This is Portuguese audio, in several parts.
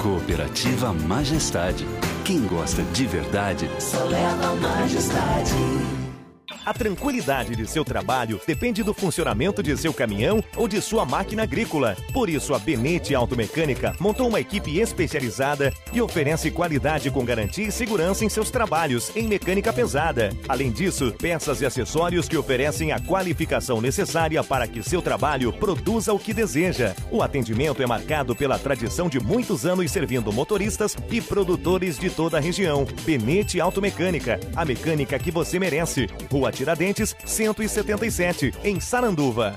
Cooperativa Majestade. Quem gosta de verdade, só leva Majestade. A tranquilidade de seu trabalho depende do funcionamento de seu caminhão ou de sua máquina agrícola. Por isso, a Benete Automecânica montou uma equipe especializada e oferece qualidade com garantia e segurança em seus trabalhos em mecânica pesada. Além disso, peças e acessórios que oferecem a qualificação necessária para que seu trabalho produza o que deseja. O atendimento é marcado pela tradição de muitos anos servindo motoristas e produtores de toda a região. Benete Automecânica, a mecânica que você merece. Rua Tiradentes, 177, em Saranduva.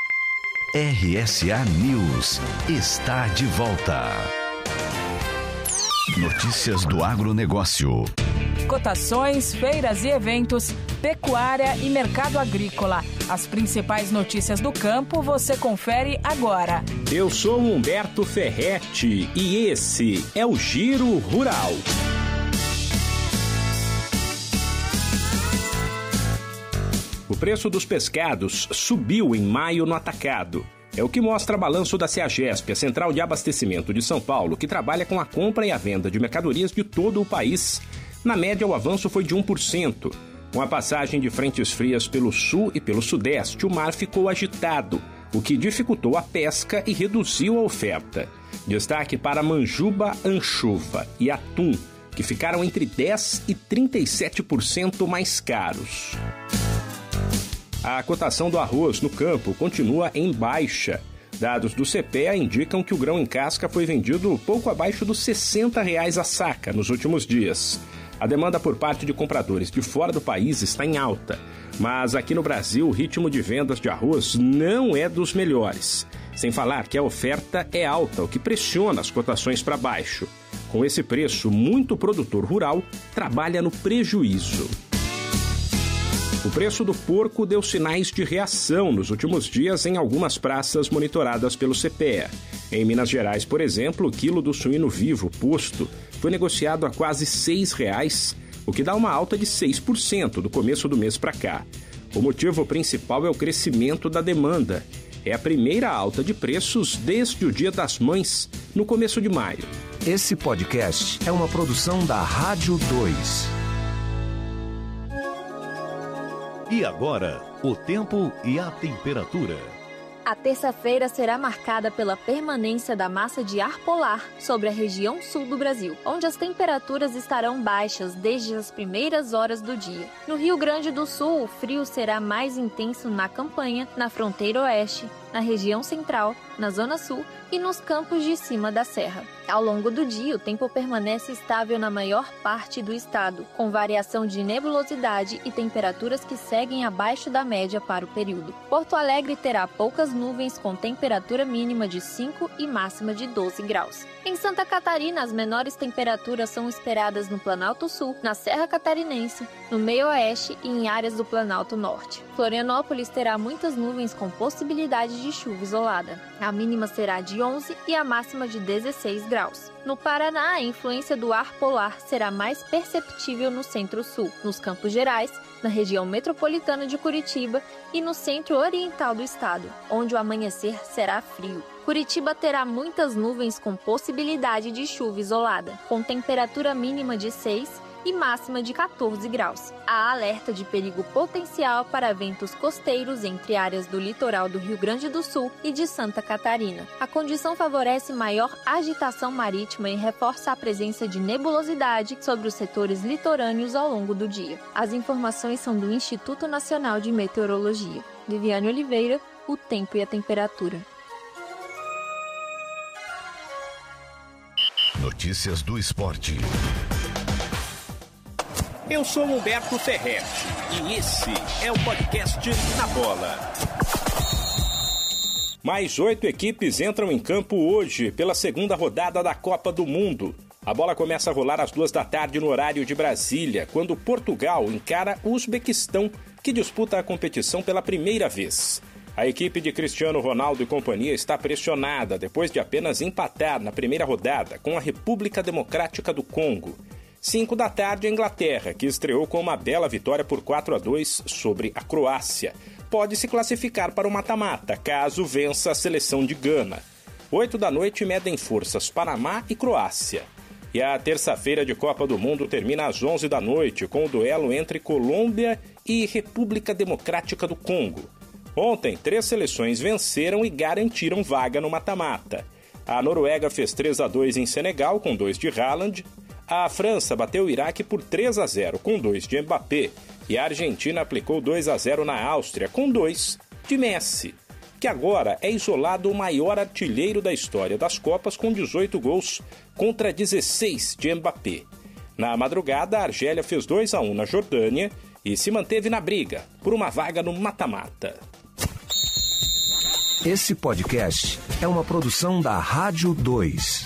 RSA News está de volta. Notícias do agronegócio. Cotações, feiras e eventos, pecuária e mercado agrícola. As principais notícias do campo você confere agora. Eu sou Humberto Ferretti e esse é o Giro Rural. O preço dos pescados subiu em maio no atacado. É o que mostra balanço da CEAGESP, a Central de Abastecimento de São Paulo, que trabalha com a compra e a venda de mercadorias de todo o país. Na média, o avanço foi de 1%. Com a passagem de frentes frias pelo sul e pelo sudeste, o mar ficou agitado, o que dificultou a pesca e reduziu a oferta. Destaque para manjuba, anchova e atum, que ficaram entre 10% e 37% mais caros. A cotação do arroz no campo continua em baixa. Dados do CPEA indicam que o grão em casca foi vendido pouco abaixo dos R$ 60 a saca nos últimos dias. A demanda por parte de compradores de fora do país está em alta, mas aqui no Brasil o ritmo de vendas de arroz não é dos melhores. Sem falar que a oferta é alta, o que pressiona as cotações para baixo. Com esse preço, muito produtor rural trabalha no prejuízo. O preço do porco deu sinais de reação nos últimos dias em algumas praças monitoradas pelo CPEA. Em Minas Gerais, por exemplo, o quilo do suíno vivo posto foi negociado a quase R$ 6,00, o que dá uma alta de 6% do começo do mês para cá. O motivo principal é o crescimento da demanda. É a primeira alta de preços desde o Dia das Mães, no começo de maio. Esse podcast é uma produção da Rádio 2. E agora, o tempo e a temperatura. A terça-feira será marcada pela permanência da massa de ar polar sobre a região sul do Brasil, onde as temperaturas estarão baixas desde as primeiras horas do dia. No Rio Grande do Sul, o frio será mais intenso na campanha, na fronteira oeste, na região central, na zona sul e nos campos de cima da serra. Ao longo do dia, o tempo permanece estável na maior parte do estado, com variação de nebulosidade e temperaturas que seguem abaixo da média para o período. Porto Alegre terá poucas nuvens com temperatura mínima de 5 e máxima de 12 graus. Em Santa Catarina, as menores temperaturas são esperadas no Planalto Sul, na Serra Catarinense, no Meio-Oeste e em áreas do Planalto Norte. Florianópolis terá muitas nuvens com possibilidade de chuva isolada. A mínima será de 11 e a máxima de 16 graus. No Paraná, a influência do ar polar será mais perceptível no centro-sul, nos Campos Gerais, na região metropolitana de Curitiba e no centro-oriental do estado, onde o amanhecer será frio. Curitiba terá muitas nuvens com possibilidade de chuva isolada, com temperatura mínima de 6 e máxima de 14 graus. Há alerta de perigo potencial para ventos costeiros entre áreas do litoral do Rio Grande do Sul e de Santa Catarina. A condição favorece maior agitação marítima e reforça a presença de nebulosidade sobre os setores litorâneos ao longo do dia. As informações são do Instituto Nacional de Meteorologia. Viviane Oliveira, o tempo e a temperatura. Notícias do esporte. Eu sou Humberto Ferretti e esse é o podcast Na Bola. Mais 8 equipes entram em campo hoje pela segunda rodada da Copa do Mundo. A bola começa a rolar às 14h no horário de Brasília, quando Portugal encara o Uzbequistão, que disputa a competição pela primeira vez. A equipe de Cristiano Ronaldo e companhia está pressionada depois de apenas empatar na primeira rodada com a República Democrática do Congo. 5h, a Inglaterra, que estreou com uma bela vitória por 4-2 sobre a Croácia, pode se classificar para o mata-mata, caso vença a seleção de Gana. 8 da noite medem forças Panamá e Croácia. E a terça-feira de Copa do Mundo termina às 11 da noite com o duelo entre Colômbia e República Democrática do Congo. Ontem, 3 seleções venceram e garantiram vaga no mata-mata. A Noruega fez 3-2 em Senegal com 2 de Haaland. A França bateu o Iraque por 3-0 com 2 de Mbappé. E a Argentina aplicou 2-0 na Áustria com 2 de Messi, que agora é isolado o maior artilheiro da história das Copas com 18 gols contra 16 de Mbappé. Na madrugada, a Argélia fez 2-1 na Jordânia e se manteve na briga por uma vaga no mata-mata. Esse podcast é uma produção da Rádio 2.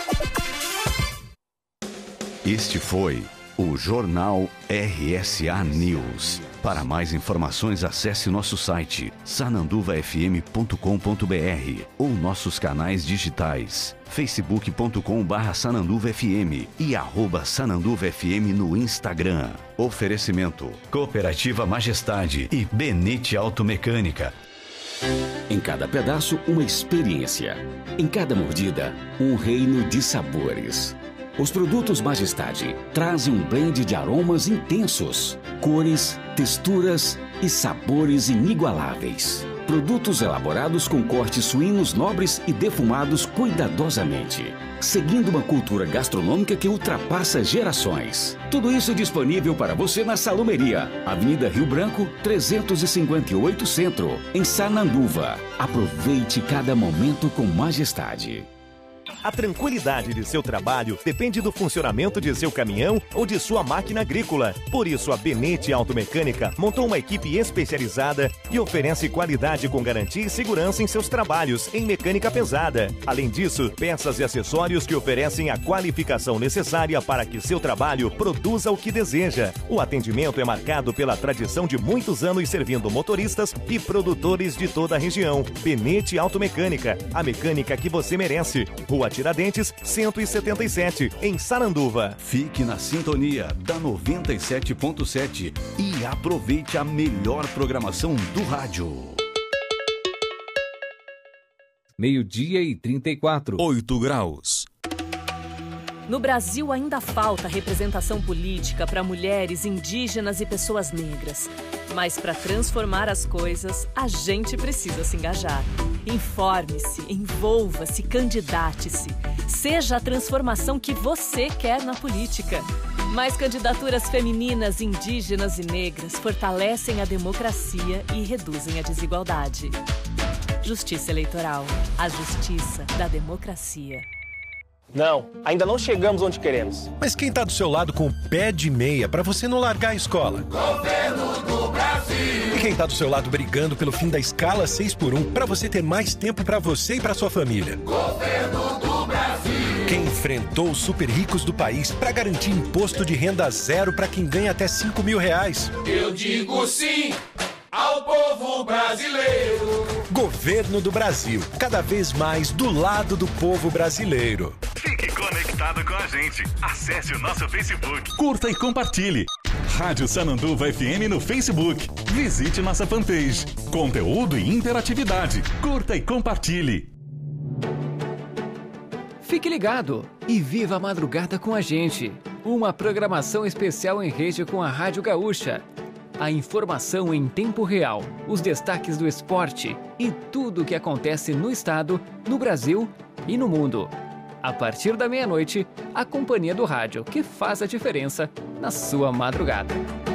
Este foi o Jornal RSA News. Para mais informações, acesse nosso site sananduvafm.com.br ou nossos canais digitais facebook.com/sananduvafm e @sananduvafm no Instagram. Oferecimento Cooperativa Majestade e Benete Automecânica. Em cada pedaço, uma experiência. Em cada mordida, um reino de sabores. Os produtos Majestade trazem um blend de aromas intensos, cores, texturas e sabores inigualáveis. Produtos elaborados com cortes suínos nobres e defumados cuidadosamente, seguindo uma cultura gastronômica que ultrapassa gerações. Tudo isso disponível para você na Salumeria, Avenida Rio Branco, 358 Centro, em Sananduva. Aproveite cada momento com Majestade. A tranquilidade de seu trabalho depende do funcionamento de seu caminhão ou de sua máquina agrícola. Por isso, a Benete Automecânica montou uma equipe especializada e oferece qualidade com garantia e segurança em seus trabalhos em mecânica pesada. Além disso, peças e acessórios que oferecem a qualificação necessária para que seu trabalho produza o que deseja. O atendimento é marcado pela tradição de muitos anos servindo motoristas e produtores de toda a região. Benete Automecânica, a mecânica que você merece. Rua Tiradentes, 177, em Sananduva. Fique na sintonia da 97.7 e aproveite a melhor programação do rádio. 12h34. 8 graus. No Brasil ainda falta representação política para mulheres, indígenas e pessoas negras. Mas para transformar as coisas, a gente precisa se engajar. Informe-se, envolva-se, candidate-se. Seja a transformação que você quer na política. Mais candidaturas femininas, indígenas e negras fortalecem a democracia e reduzem a desigualdade. Justiça Eleitoral. A justiça da democracia. Não, ainda não chegamos onde queremos. Mas quem tá do seu lado com o pé de meia pra você não largar a escola? Governo do Brasil! E quem tá do seu lado brigando pelo fim da escala 6x1 pra você ter mais tempo pra você e pra sua família? Governo do Brasil! Quem enfrentou os super ricos do país pra garantir imposto de renda zero pra quem ganha até R$5.000? Eu digo sim ao povo brasileiro! Governo do Brasil, cada vez mais do lado do povo brasileiro. Fique conectado com a gente. Acesse o nosso Facebook. Curta e compartilhe. Rádio Sananduva FM no Facebook. Visite nossa fanpage. Conteúdo e interatividade. Curta e compartilhe. Fique ligado e viva a madrugada com a gente. Uma programação especial em rede com a Rádio Gaúcha. A informação em tempo real, os destaques do esporte e tudo o que acontece no estado, no Brasil e no mundo. A partir da meia-noite, a companhia do rádio que faz a diferença na sua madrugada.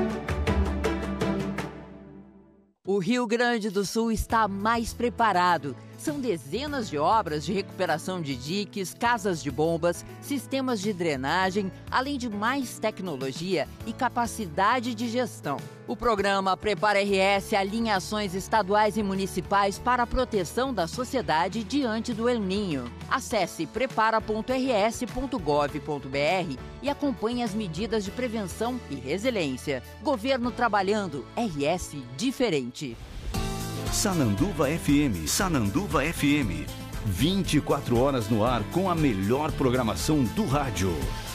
O Rio Grande do Sul está mais preparado. São dezenas de obras de recuperação de diques, casas de bombas, sistemas de drenagem, além de mais tecnologia e capacidade de gestão. O programa Prepara RS alinha ações estaduais e municipais para a proteção da sociedade diante do El Niño. Acesse prepara.rs.gov.br e acompanhe as medidas de prevenção e resiliência. Governo trabalhando, RS diferente. Sananduva FM, Sananduva FM. 24 horas no ar com a melhor programação do rádio.